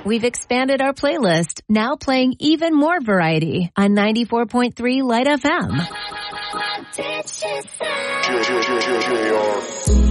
We've expanded our playlist, now playing even more variety on 94.3 Light FM. JR.